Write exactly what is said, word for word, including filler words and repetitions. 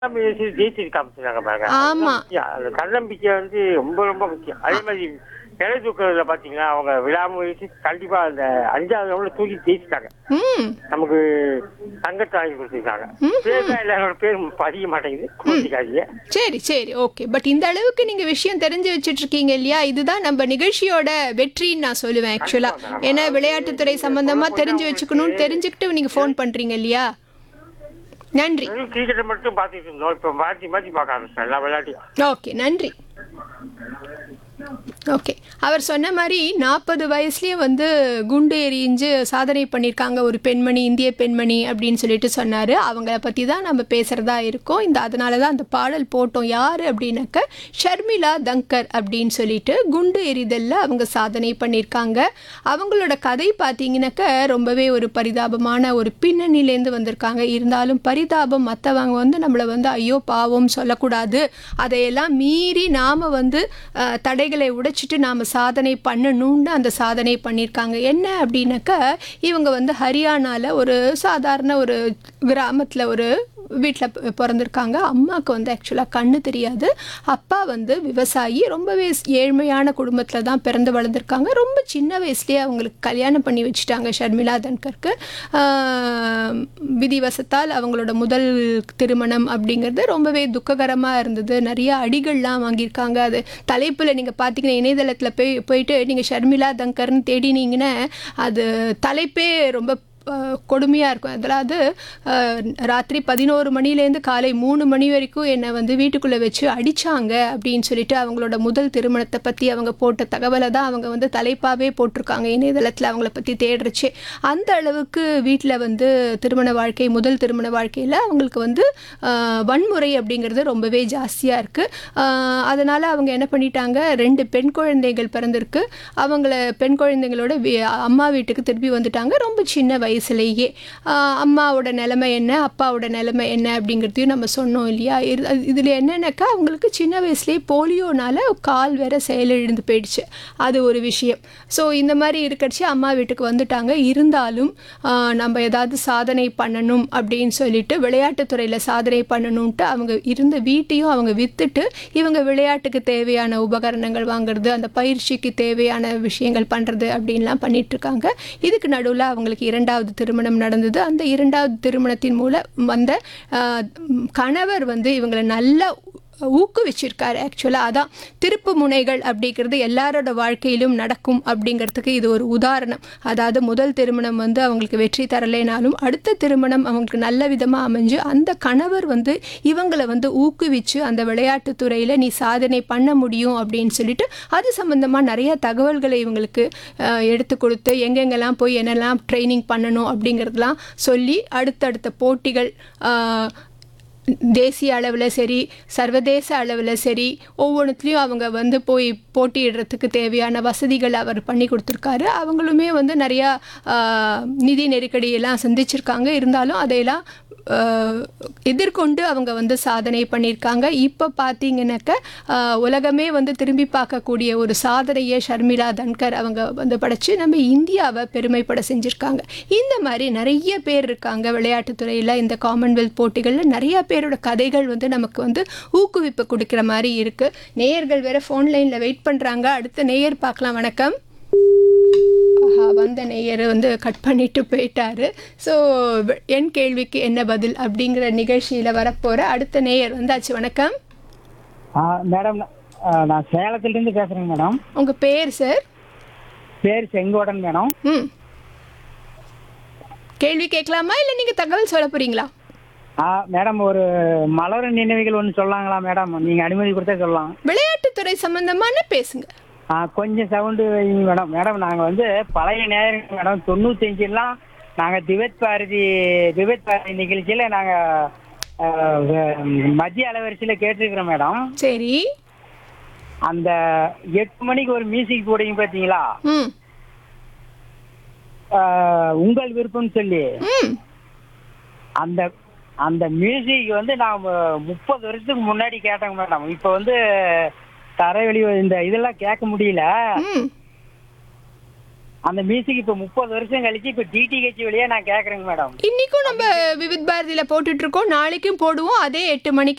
பேசி ஜெயிச்சு காமிச்சிருக்காங்க பாருங்க. அதுதான் ஆமா. முக்கியம். அந்த தன்னம்பிக்கை வந்து ரொம்ப ரொம்ப முக்கியம். அதே மாதிரி நிலை தூக்குறதுல பாத்தீங்கன்னா அவங்க விடாமுயற்சி கண்டிப்பா அந்த அஞ்சாவது ரவுண்ட்ல தூக்கி ஜெயிச்சிட்டாங்க. ம். நமக்கு தங்கத்தை வாங்கி கொடுத்துருக்காங்க. ம்ஹும். பேர் தான் எல்லாரோட பேர் பதிய மாட்டேங்குது. கோச்சிக்காதீங்க. சரி சரி ஓகே. பட் இந்த அளவுக்கு நீங்க விஷயம் தெரிஞ்சு வச்சுட்டு இருக்கீங்க இல்லையா? இதுதான் நம்ம நிகழ்ச்சியோட வெற்றின்னு நான் சொல்லுவேன் ஆக்சுவலா. கண்டிப்பா. ஏன்னா விளையாட்டுத்துறை சம்பந்தமா தெரிஞ்சு வச்சுக்கணும்னு தெரிஞ்சுக்கிட்டு நீங்க ஃபோன் பண்றீங்க இல்லையா? நன்றி. வெறும் கிரிக்கெட்டை மட்டும் பார்த்துட்டு இருந்தோம். இப்ப மாற்றி மாற்றி பார்க்க ஆரம்பிச்சோம் எல்லா விளையாட்டையும். ஓகே நன்றி. ஓகே. அவர் சொன்ன மாதிரி நாற்பது வயசுலேயே வந்து குண்டு எறிஞ்சு சாதனை பண்ணியிருக்காங்க ஒரு பெண்மணி, இந்திய பெண்மணி அப்படின்னு சொல்லிட்டு சொன்னார். அவங்கள பற்றி தான் நம்ம பேசுகிறதா இருக்கோம். இந்த அதனால தான் அந்த பாடல் போட்டோம். யார் அப்படின்னாக்க ஷர்மிளா தங்கர் அப்படின்னு சொல்லிட்டு குண்டு எறிதலில் அவங்க சாதனை பண்ணியிருக்காங்க. அவங்களோட கதை பார்த்தீங்கன்னாக்க ரொம்பவே ஒரு பரிதாபமான ஒரு பின்னணியிலேருந்து வந்திருக்காங்க. இருந்தாலும் பரிதாபம் மற்றவங்க வந்து நம்மளை வந்து ஐயோ பாவம் சொல்லக்கூடாது. அதையெல்லாம் மீறி நாம் வந்து அஹ், தடைகளை உடைச்சிட்டு நாம் சாதனை பண்ணணும்னு அந்த சாதனை பண்ணியிருக்காங்க. என்ன அப்படின்னாக்கா இவங்க வந்து ஹரியானாவில் ஒரு சாதாரண ஒரு கிராமத்தில் ஒரு வீட்டில் பிறந்திருக்காங்க. அம்மாவுக்கு வந்து ஆக்சுவலாக கண்ணு தெரியாது. அப்பா வந்து விவசாயி. ரொம்பவே ஏழ்மையான குடும்பத்தில் தான் பிறந்து வளர்ந்துருக்காங்க. ரொம்ப சின்ன வயசுலேயே அவங்களுக்கு கல்யாணம் பண்ணி வச்சுட்டாங்க ஷர்மிளா தன்கருக்கு. விதிவசத்தால் அவங்களோட முதல் திருமணம் அப்படிங்கிறது ரொம்பவே துக்ககரமாக இருந்தது. நிறைய அடிகள்லாம் வாங்கியிருக்காங்க. அது தலைப்பில் நீங்கள் பார்த்தீங்கன்னா இணையதளத்தில் போய் போயிட்டு நீங்கள் ஷர்மிளா தங்கர்னு தேடினீங்கன்னா அது தலைப்பே ரொம்ப கொடுமையாக இருக்கும். அதாவது ராத்திரி பதினோரு மணிலேருந்து காலை மூணு மணி வரைக்கும் என்னை வந்து வீட்டுக்குள்ளே வச்சு அடித்தாங்க அப்படின்னு சொல்லிட்டு அவங்களோட முதல் திருமணத்தை பற்றி அவங்க போட்ட தகவலை தான் அவங்க வந்து தலைப்பாகவே போட்டிருக்காங்க இணையதளத்தில் அவங்கள பற்றி தேடுறச்சு. அந்த அளவுக்கு வீட்டில் வந்து திருமண வாழ்க்கை முதல் திருமண வாழ்க்கையில் அவங்களுக்கு வந்து வன்முறை அப்படிங்கிறது ரொம்பவே ஜாஸ்தியாக இருக்குது. அதனால் அவங்க என்ன பண்ணிட்டாங்க, ரெண்டு பெண் குழந்தைகள் பிறந்திருக்கு. அவங்கள பெண் குழந்தைங்களோட அம்மா வீட்டுக்கு திருப்பி வந்துட்டாங்க ரொம்ப சின்ன வயசுலேயே. அம்மாவோட நிலைமை என்ன, அப்பாவோட நிலைமை என்ன அப்படிங்கிறதையும் நம்ம சொன்னோம் இல்லையா? இதில் என்னென்னாக்கா அவங்களுக்கு சின்ன வயசுலேயே போலியோனால கால் வேற செயலிழந்து போயிடுச்சு. அது ஒரு விஷயம். ஸோ இந்த மாதிரி இருக்கடிச்சு அம்மா வீட்டுக்கு வந்துட்டாங்க. இருந்தாலும் நம்ம ஏதாவது சாதனை பண்ணணும் அப்படின்னு சொல்லிட்டு விளையாட்டுத்துறையில் சாதனை பண்ணணுன்ட்டு அவங்க இருந்த வீட்டையும் அவங்க விற்றுட்டு இவங்க விளையாட்டுக்கு தேவையான உபகரணங்கள் வாங்குறது, அந்த பயிற்சிக்கு தேவையான விஷயங்கள் பண்ணுறது அப்படின்லாம் பண்ணிகிட்ருக்காங்க. இதுக்கு நடுவில் அவங்களுக்கு இரண்டாவது திருமணம் நடந்தது. அந்த இரண்டாவது திருமணத்தின் மூலம் வந்த கணவர் வந்து இவங்களை நல்லா ஊக்குவிச்சிருக்காரு. ஆக்சுவலாக அதான் திருப்பு முனைகள் அப்படிங்கிறது எல்லாரோட வாழ்க்கையிலும் நடக்கும் அப்படிங்கிறதுக்கு இது ஒரு உதாரணம். அதாவது முதல் திருமணம் வந்து அவங்களுக்கு வெற்றி தரலைனாலும் அடுத்த திருமணம் அவங்களுக்கு நல்ல விதமாக அமைஞ்சு அந்த கணவர் வந்து இவங்களை வந்து ஊக்குவிச்சு அந்த விளையாட்டு துறையில் நீ சாதனை பண்ண முடியும் அப்படின்னு சொல்லிட்டு அது சம்மந்தமாக நிறைய தகவல்களை இவங்களுக்கு எடுத்து கொடுத்து எங்கெங்கெல்லாம் போய் என்னெல்லாம் ட்ரைனிங் பண்ணணும் அப்படிங்கிறதுலாம் சொல்லி அடுத்தடுத்த போட்டிகள் தேசிய அளவில் சரி சர்வதேச அளவில் சரி ஒவ்வொன்றுத்துலேயும் அவங்க வந்து போய் போட்டியிடுறதுக்கு தேவையான வசதிகள் அவர் பண்ணி கொடுத்துருக்காரு. அவங்களுமே வந்து நிறையா நிதி நெருக்கடியெல்லாம் சந்திச்சிருக்காங்க. இருந்தாலும் அதையெல்லாம் எதிர்கொண்டு அவங்க வந்து சாதனை பண்ணியிருக்காங்க. இப்போ பார்த்தீங்கன்னாக்க உலகமே வந்து திரும்பி பார்க்கக்கூடிய ஒரு சாதனையை ஷர்மிளா தன்கர் அவங்க வந்து படைச்சு நம்ம இந்தியாவை பெருமைப்பட செஞ்சுருக்காங்க. இந்த மாதிரி நிறைய பேர் இருக்காங்க விளையாட்டுத்துறையில். இந்த காமன்வெல்த் போட்டிகளில் நிறைய பேரோட கதைகள் வந்து நமக்கு வந்து ஊக்குவிப்பு கொடுக்குற மாதிரி இருக்குது. நேயர்கள் வேறு ஃபோன் லைனில் வெயிட் பண்ணுறாங்க. அடுத்த நேயர் பார்க்கலாம். வணக்கம். ஆஹா, வந்த நேயர் வந்து கட் பண்ணிட்டு போயிட்டாரு. ஸோ என் கேள்விக்கு என்ன பதில் அப்படிங்கிற நிகழ்ச்சியில் வரப்போகிற அடுத்த நேயர் வந்தாச்சு. வணக்கம் மேடம், நான் சேலத்திலிருந்து பேசுகிறேங்க மேடம். உங்கள் பேர் சார்? பேர் செங்கோடன் மேடம். ம், கேள்வி கேட்கலாமா இல்லை நீங்கள் தகவல் சொல்ல போகிறீங்களா? ஆ மேடம், ஒரு மலரும் நினைவுகள் ஒன்று சொல்லாங்களா மேடம்? நீங்கள் அனுமதி கொடுத்தா சொல்லலாம். விளையாட்டுத்துறை சம்பந்தமான பேசுங்க. ஆ கொஞ்சம் சவுண்டு வைங்க மேடம். மேடம், நாங்கள் வந்து பழைய நேரம் மேடம் தொண்ணூத்தஞ்சுலாம் நாங்கள் திபெத் பாரதி திபெத் பாரதி நிகழ்ச்சியில் நாங்கள் மத்திய அலைவரிசையில் கேட்டிருக்கிறோம் மேடம். சரி. அந்த எட்டு மணிக்கு ஒரு மியூசிக் போடுங்க பார்த்தீங்களா? ம். உங்கள் விருப்பம்னு சொல்லி ம். அந்த அந்த மியூசிக் வந்து நான் முப்பது வருஷத்துக்கு முன்னாடி கேட்டேங்க மேடம். இப்போ வந்து தரைவெளி இந்த இதெல்லாம் கேட்க முடியல. அந்த மியூசிக் இப்போ முப்பது வருஷம் கழிச்சு இப்போ டிடிஹெச் வழியா நான் கேட்குறேங்க மேடம். இன்னைக்கும் நம்ம விவித் பாரதியில் போட்டுட்டு இருக்கோம். நாளைக்கும் போடுவோம். அதே எட்டு மணிக்கு